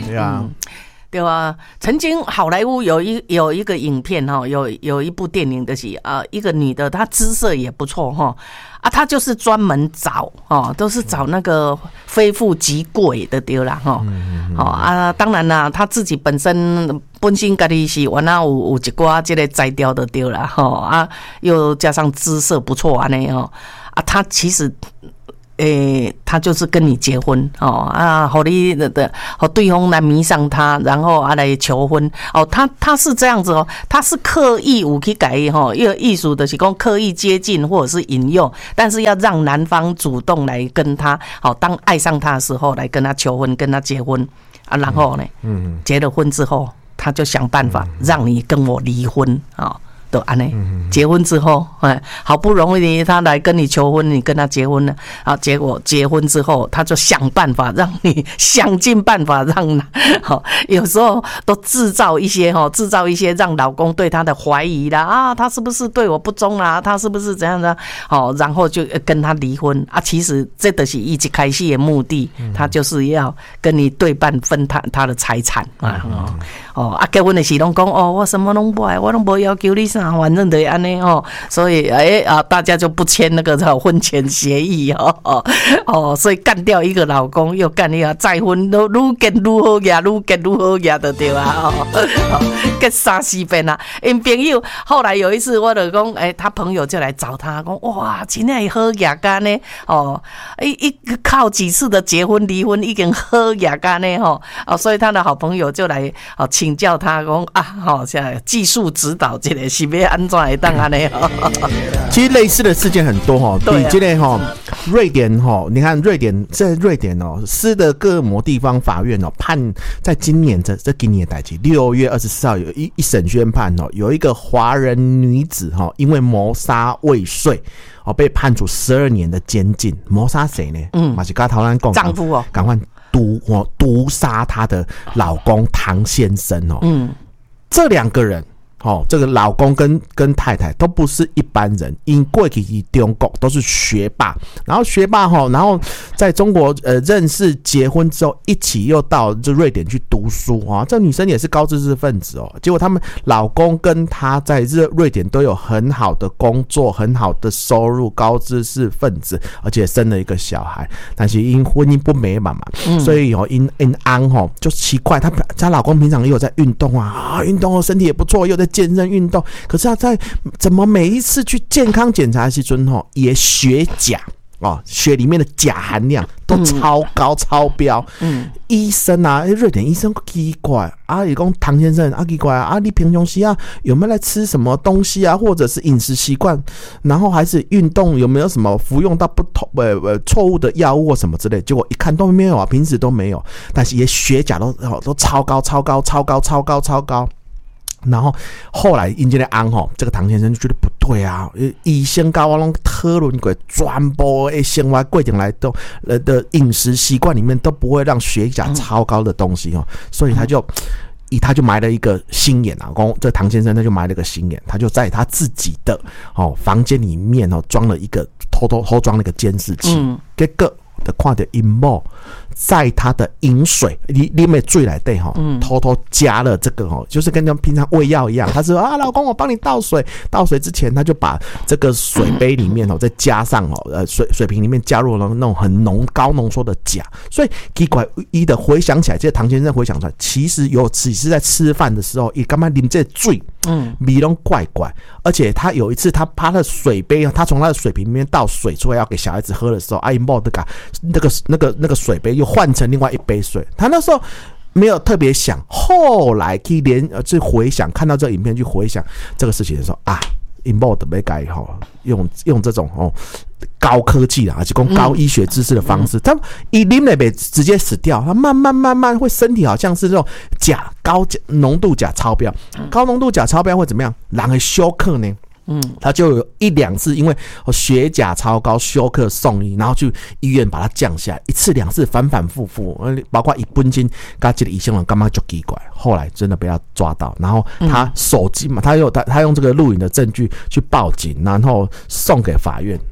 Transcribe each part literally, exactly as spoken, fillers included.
对啊。嗯对啊，曾经好莱坞有一有一个影片哈，有有一部电影的是啊，一个女的，她姿色也不错哈啊，她就是专门找哦，都是找那个非富即贵的对啦哈，哦啊，当然啦，她自己本身本身家己是原来有有一寡这个才调的对啦哈啊，又加上姿色不错安尼哦啊，她其实。诶，他就是跟你结婚哦啊，好你的的，好对方来迷上他，然后啊来求婚哦，他他是这样子哦，他是刻意有去改哈，一个艺术的是讲刻意接近或者是引诱，但是要让男方主动来跟他，好当爱上他的时候来跟他求婚，跟他结婚啊，然后呢，嗯，结了婚之后，他就想办法让你跟我离婚啊。都安尼，结婚之后，哎，好不容易他来跟你求婚，你跟他结婚了，啊，结果结婚之后，他就想办法让你想尽办法让，好，有时候都制造一些哈，制造一些让老公对他的怀疑啦，啊，他是不是对我不忠啦？他是不是怎样的？好，然后就跟他离婚啊。其实这都是一直开始的目的，他就是要跟你对半分他他的财产啊，哦啊，结婚的时拢讲哦，我什么拢不爱，我拢不要求你啥。反正的安尼哦，所以哎啊，大家就不签那个婚前协议哦哦哦，所以干掉一个老公，又干一个再婚，都愈结愈好呀，愈结愈好呀，就对啊哦，结三四遍啊。因朋友后来有一次，我就讲，哎，他朋友就来找他，讲哇，真的好呀干呢哦，一一靠几次的结婚离婚，已经好呀干呢吼哦，所以他的好朋友就来哦请教他，讲啊，好像技术指导这个是。别安怎会当安尼？ 其实类似的事件很多哈，比今天哈瑞典哈，你看瑞典在瑞典哦，斯德哥尔摩地方法院哦判，在今年这这今年的代志，六月二十四号有一一审宣判哦，有一个华人女子哈，因为谋杀未遂哦，被判处十二年的监禁。谋杀谁呢？嗯，马西嘎陶兰讲丈夫哦， 赶快毒哦毒杀她的老公唐先生哦。嗯，这两个人。哦，这个老公跟跟太太都不是一般人，因过去中国都是学霸，然后学霸哈，然后在中国呃认识结婚之后，一起又到就瑞典去读书啊。这女生也是高知识分子哦，结果他们老公跟她在瑞典都有很好的工作、很好的收入，高知识分子，而且生了一个小孩，但是因婚姻不美满嘛，嗯、所以哦因因安哈就奇怪，她她老公平常也有在运动啊，啊运动哦身体也不错，又在健身运动，可是他在怎么每一次去健康检查的时候，也血钾哦，血里面的钾含量都超高、嗯、超标。嗯，医生啊，瑞典医生奇怪啊，也讲唐先生啊，奇怪啊，你平常时啊有没有来吃什么东西啊，或者是饮食习惯，然后还是运动有没有什么服用到不同呃呃错误的药物或什么之类？结果一看都没有啊，平时都没有，但是也血钾都都超高、超高、超高、超高、超高。然后后来因这个案吼，这个唐先生就觉得不对啊，医生甲我拢讨论过，全部的生活过程来都呃的饮食习惯里面都不会让血钾超高的东西哦，所以他就。他就埋了一个心眼啊，这唐先生他就埋了一个心眼，他就在他自己的哦房间里面哦装了一个偷偷偷装了一个监视器，嗯、结果就看到阴谋在他的饮水里里面醉来对哈，偷偷加了这个哦，就是跟平常喂药一样。他说啊，老公，我帮你倒水，倒水之前他就把这个水杯里面哦再加上哦呃水水瓶里面加入了那种很浓高浓缩的钾，所以奇怪一的回想起来，这个唐先生回想出来，其实有只是在吃饭的时候，也干嘛啉这醉，嗯，味都怪怪。而且他有一次他他的水杯，他从他的水瓶里面倒水出来要给小孩子喝的时候，阿姨冒那个那个那个那个水杯又换成另外一杯水，他那时候没有特别想，后来可以连呃去回想，看到这个影片去回想这个事情的时候啊，因某的要改哈，用用这种哦高科技啦，而且用高医学知识的方式，他一啉了被直接死掉，他慢慢慢慢会身体好像是这种钾高浓度钾超标，高浓度钾超标会怎么样？人会休克呢？嗯，他就有一两次因为血钾超高休克送医，然后去医院把它降下来，一次两次反反复复，包括一本金跟这个医生人干嘛就奇怪，后来真的被他抓到，然后他手机嘛，他用他他用这个录影的证据去报警，然后送给法院，哎、欸。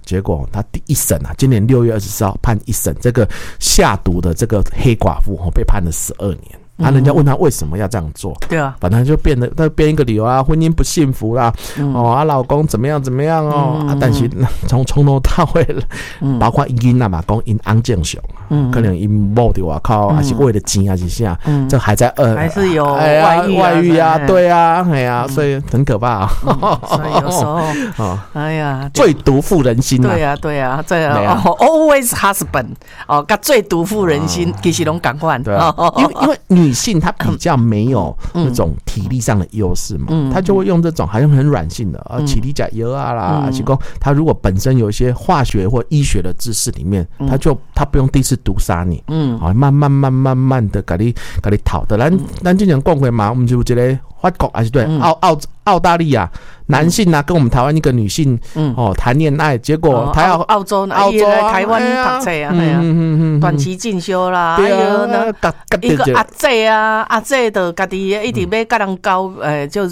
结果他第一审啊，今年六月二十四号判一审，这个下毒的这个黑寡妇哦，被判了十二年。啊，人家问他为什么要这样做？ 对啊， 反正就变得他编一个理由啊，婚姻不幸福啦，嗯、哦，啊，老公怎么样怎么样哦，嗯、啊，但是从从头到尾，嗯、包括因啊嘛，讲因安正雄，嗯，可能因某的外靠，还是为了钱还是啥，嗯，这还在呃， 还是有外遇、啊、外遇啊， 哎、 对啊，哎呀、啊，所以很可怕啊， 嗯、所以有时候，哦、哎呀， 最毒妇人心啊， 对啊，对啊，这啊、哦、，always husband， 哦，甲最毒妇人心，其实拢同款， 对啊，因为因为女性她比较没有那种体力上的优势嘛，嗯、她就会用这种好像很软性的啊，起立甲油啊啦，而且讲她如果本身有一些化学或医学的知识里面，她、嗯、就她不用第一次毒杀你，嗯，啊，慢慢慢慢慢的给你给你讨的，咱咱之前讲过嘛，我们就这个法国还是对澳澳澳大利亚。男性啊，跟我们台湾一个女性、嗯、哦谈恋爱，结果他要、 哦、澳洲澳洲来台湾读册啊，哎呀、嗯，短期进修啦， 对啊， 那一个阿姐啊，阿姐的家己一直要跟人交，哎，就是，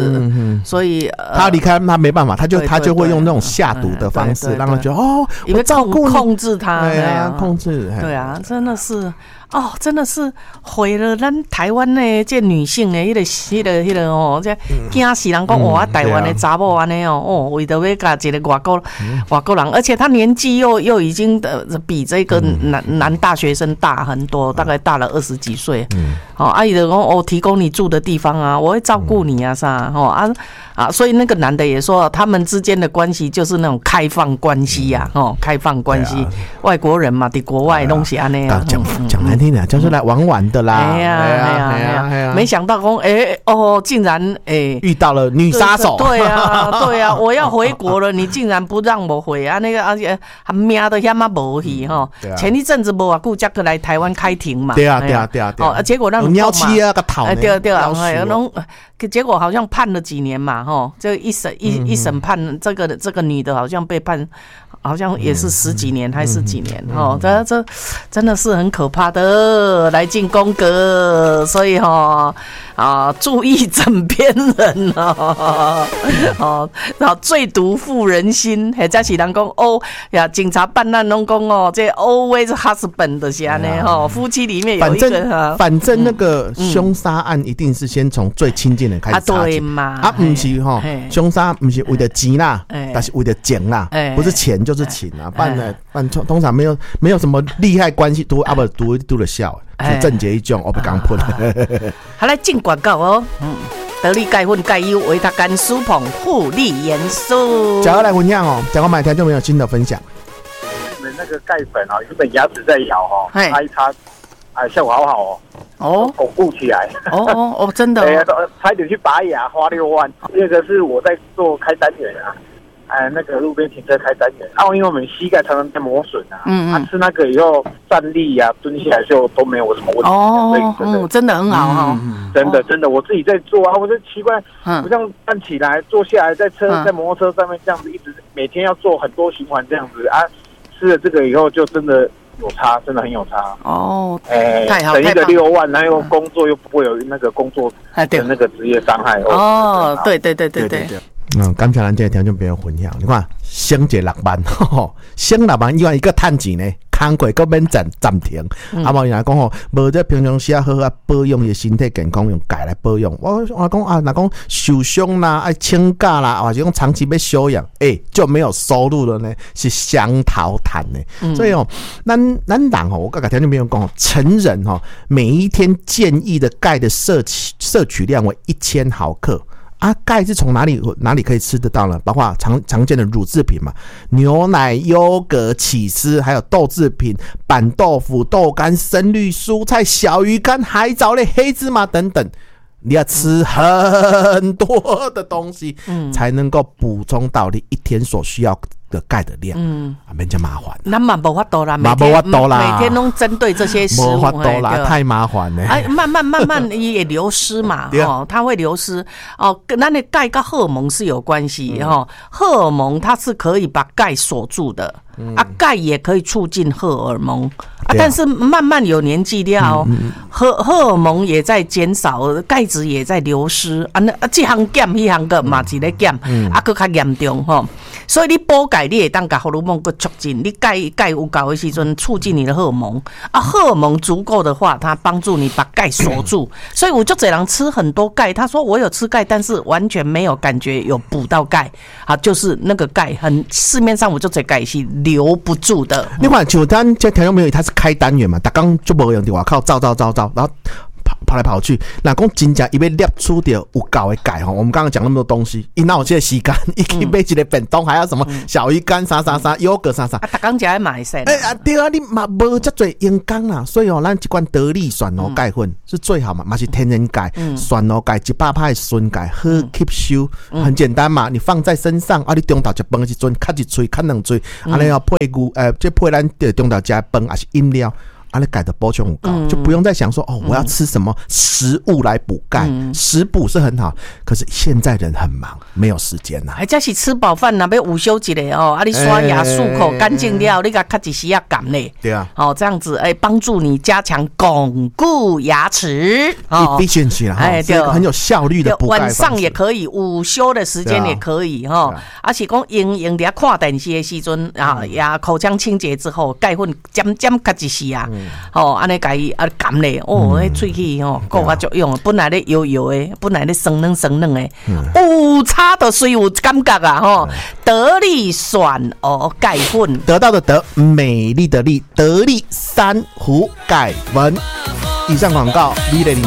嗯、所以、呃、 他离开他没办法，他就他就会用那种下毒的方式，让他觉得哦， 我照顾控制他， 对啊，控制， 对啊，真的是。哦，真的是毁了咱台湾的这女性的迄、那个、迄、那个、迄、那个哦，这惊死人讲哇，台湾的查某安尼哦，哦，为着要甲一个外国、嗯、外国人，而且他年纪又又已经呃比这个男、嗯、男大学生大很多，大概大了二十几岁。嗯，哦，阿姨的讲哦，提供你住的地方啊，我会照顾你啊，啥哦啊啊，所以那个男的也说，他们之间的关系就是那种开放关系呀、啊，哦，开放关系，啊、外国人嘛，在国外东西安尼啊， 讲讲难听点，就是来玩玩的啦。 哎呀哎呀哎呀，没想到讲哎哦，竟然哎遇到了女杀手。 对啊对啊，我要回国了，你竟然不让我回啊？那个而且还命都遐嘛无去哈。前一阵子无偌久，才过来台湾开庭嘛。 对啊对啊对啊对啊。 哦，结果让鸟七啊个头呢。 对啊对啊，哎，拢结果好像判了几年嘛，哈，这一审一一审判这个这个女的，好像被判，好像也是十几年还是几年，哦，这这真的是很可怕的，来进宫格，所以哈啊，注意枕边人哦，哦，然后最毒妇人心，或者是人讲哦呀，警察办案拢讲哦，这 always husband 的是安尼哈，夫妻里面有一个， 反正反正那个凶杀案一定是先从最亲近的开始查起，啊，不是哈，凶杀不是为了钱啦，但是为了钱啦，不是钱就是情啊，不然呢，不然通常没有没有什么利害关系，都啊不都都了笑，就正结一种，我不敢喷。 好，来进广告哦，嗯，得力钙粉钙优维他干舒捧护理元素， 讲来分享哦，讲到买台就没有新的分享。 你们那个钙粉啊，原本牙齿在咬哦，擦一擦，哎，效果好好哦。哦，巩固起来。 哦哦哦，真的、哦。 对啊，差点去拔牙，花六万。那个是我在做开单元啊，哎，那个路边停车开单元。啊，因为我们膝盖常常在磨损啊，嗯嗯，啊，吃那个以后站立啊、蹲起来就都没有什么问题。 哦，所以真的、嗯、真的很好哈、哦嗯， 真的真的，我自己在做啊，我就奇怪，嗯，我这样站起来、坐下来，在车、嗯、在摩托车上面这样子，一直每天要做很多循环这样子啊，吃了这个以后就真的。有差，真的很有差哦！ 哎、欸，省一个六万，然后工作又不会有那个工作的那个职业伤害哦。对对对对对。 嗯，刚才咱这个条件不要混淆，你看省一六万，省六万以外一个趁钱呢，工课搁免暂暂停。啊，无人来讲吼，无在平常时啊好好保养伊身体健康，用钙来保养。我我讲啊，若讲受伤啦、爱请假啦，或者讲长期要休养，哎、欸，就没有收入了呢，是相逃谈呢。嗯、所以哦，咱咱人吼，我刚才条件没有讲，成人吼，每一天建议的钙的摄取摄取量为一千毫克。啊，钙是从哪里哪里可以吃得到呢？包括常常见的乳制品嘛，牛奶、优格、起司，还有豆制品、板豆腐、豆干、深绿蔬菜、小鱼干、海藻类、黑芝麻等等。你要吃很多的东西，嗯，才能够补充到你一天所需要的钙的量，嗯，啊，免这麻烦。 那嘛无法度啦， 嘛无法度啦， 每天都针对这些食物， 无法度啦，太麻烦了。 哎，慢慢慢慢也流失嘛，哦，它会流失哦。跟那钙跟荷尔蒙是有关系哈，荷尔蒙它是可以把钙锁住的。啊，钙也可以促进荷尔蒙啊，但是慢慢有年纪了，荷荷尔蒙也在减少，钙质也在流失啊。那这行减，那行个嘛是咧减，啊，更较严重吼。所以你补钙钙，你会当把荷尔蒙个促进。你钙钙有够的时阵，促进你的荷尔蒙啊，荷尔蒙足够的话，它帮助你把钙锁住。所以我就这人吃很多钙，他说我有吃钙，但是完全没有感觉有补到钙啊，就是那个钙很市面上我就这钙是留不住的。 你看，像咱这条友没有，他是开单元嘛，大刚就无用的，外靠照照照照，然后。跑跑来跑去，那讲真正伊要摄出掉有够的钙吼。我们刚刚讲那么多东西，伊哪有这个时间？伊去买一个便当，还要什么小鱼干啥啥啥，优格啥啥。 啊，大刚食爱买噻。 哎啊，对啊，你嘛无遮多阳光啦，所以哦，咱一罐得力酸螺钙粉是最好嘛，嘛是天然钙，酸螺钙一百趴的纯钙，好吸收，很简单嘛。你放在身上啊，你中昼食饭的时阵，咳一喙，咳两喙，安尼要配牛，呃，这配咱的中昼食饭还是饮料。啊，你钙的补充很高，嗯、就不用再想说哦，我要吃什么食物来补钙，嗯、食补是很好，可是现在人很忙，没有时间呐、啊。 还假是吃饱饭呐，要午休一下哦，啊，你刷牙漱口干净了，你甲卡一时啊干嘞。 对啊， 哦，这样子哎，帮助你加强巩固牙齿哦 ，efficiency 啦，哎，对，很有效率的补钙方式。 晚上也可以，午休的时间也可以哈，啊、而且讲用用伫看电视的时阵啊，牙口腔清洁之后，钙粉尖尖卡一时啊。嗯哦，安尼甲伊啊含咧，哦，迄喙齿吼，够啊作用。本来咧油油的，本来咧生嫩生嫩的，有差的水有感觉啊吼。得力选哦钙粉， 得到的得，美丽的丽，得力珊瑚钙粉。以上广告，你的。